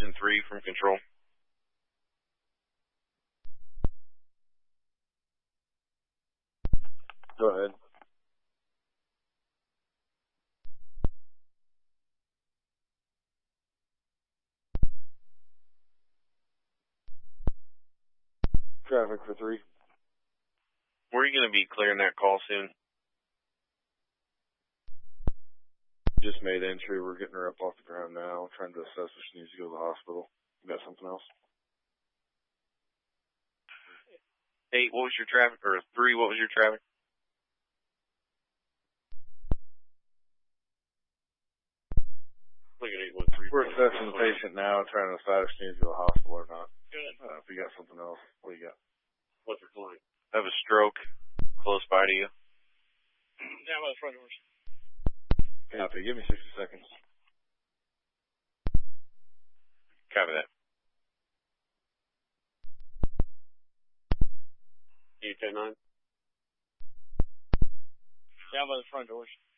Engine 3 from control. Go ahead. Traffic for 3. Where are you going to be clearing that call soon? Just made entry. We're getting her up off the ground now. Trying to assess if she needs to go to the hospital. You got something else? 8, what was your traffic? Or 3, what was your traffic? We're assessing the patient now, trying to decide if she needs to go to the hospital or not. Good. If you got something else, what do you got? What's her flying? I have a stroke close by to you. Down by the front doors. Copy. Give me 60 seconds. Copy that. U-10-9. Down by the front doors.